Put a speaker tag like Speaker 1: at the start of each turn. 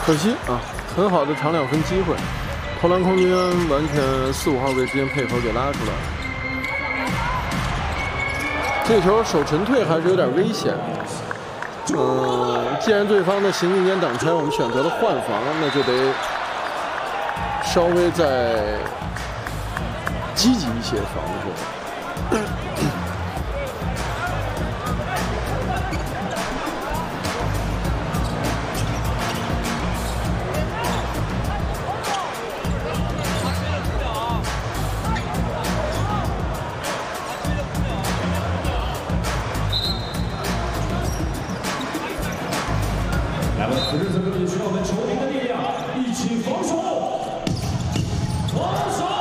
Speaker 1: 可惜啊，很好的长两分机会，投篮空间完全4、5号位之间配合给拉出来了。这个球手沉退还是有点危险。既然对方的行进间挡拆，我们选择了换防，那就得稍微再积极一些防守。
Speaker 2: 来吧，此时此刻也需要我们球迷的力量，一起防守，防守。